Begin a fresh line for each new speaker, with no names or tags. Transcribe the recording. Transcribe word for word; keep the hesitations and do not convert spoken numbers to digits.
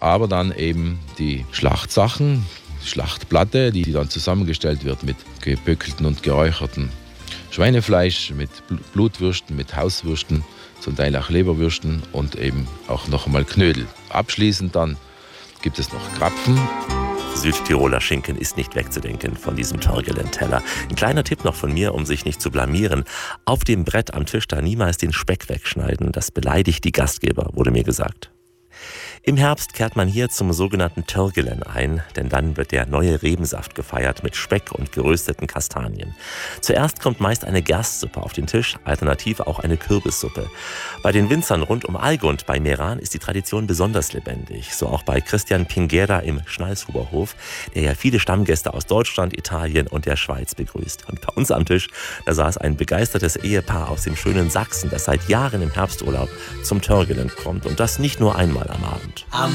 aber dann eben die Schlachtsachen, Schlachtplatte, die dann zusammengestellt wird mit geböckelten und geräucherten Schweinefleisch, mit Blutwürsten, mit Hauswürsten, zum Teil auch Leberwürsten und eben auch noch einmal Knödel. Abschließend dann gibt es noch Krapfen.
Südtiroler Schinken ist nicht wegzudenken von diesem Törgelen-Teller. Ein kleiner Tipp noch von mir, um sich nicht zu blamieren. Auf dem Brett am Tisch da niemals den Speck wegschneiden. Das beleidigt die Gastgeber, wurde mir gesagt. Im Herbst kehrt man hier zum sogenannten Törgelen ein, denn dann wird der neue Rebensaft gefeiert mit Speck und gerösteten Kastanien. Zuerst kommt meist eine Gerstsuppe auf den Tisch, alternativ auch eine Kürbissuppe. Bei den Winzern rund um Allgäu bei Meran ist die Tradition besonders lebendig. So auch bei Christian Pinguera im Schnalshuberhof, der ja viele Stammgäste aus Deutschland, Italien und der Schweiz begrüßt. Und bei uns am Tisch, da saß ein begeistertes Ehepaar aus dem schönen Sachsen, das seit Jahren im Herbsturlaub zum Törgelen kommt. Und das nicht nur einmal am Abend.